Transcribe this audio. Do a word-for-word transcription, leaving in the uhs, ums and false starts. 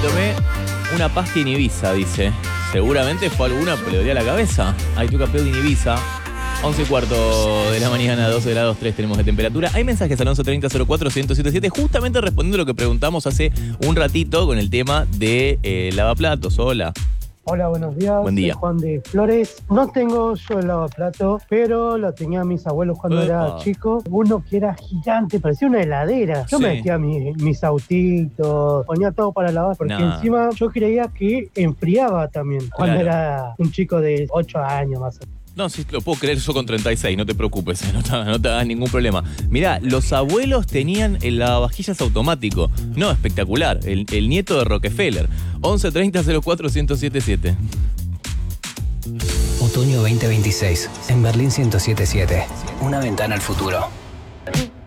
tomé una pasta en Ibiza, dice. Seguramente fue alguna, pero le dolía la cabeza. Ahí toca pedo en Ibiza. once y cuarto de la mañana, doce grados tres tenemos de temperatura. Hay mensajes al once treinta cero cuatro ciento setenta y siete, justamente respondiendo a lo que preguntamos hace un ratito con el tema de eh, lavaplatos. Hola. Hola, buenos días. Buen día. Soy Juan de Flores. No tengo yo el lavaplato, pero lo tenían mis abuelos cuando Epa. era chico. Uno que era gigante, parecía una heladera. Yo Sí. metía mi- mis autitos, ponía todo para lavar, porque Nah. encima yo creía que enfriaba también cuando Claro. era un chico de ocho años más o menos. No, sí, lo puedo creer yo con treinta y seis, no te preocupes, no te, no te hagas ningún problema. Mirá, los abuelos tenían el lavavajillas automático. No, espectacular. El, el nieto de Rockefeller. once treinta cero cuatro ciento setenta y siete. Otoño veinte veintiséis, en Berlín ciento setenta y siete. Una ventana al futuro.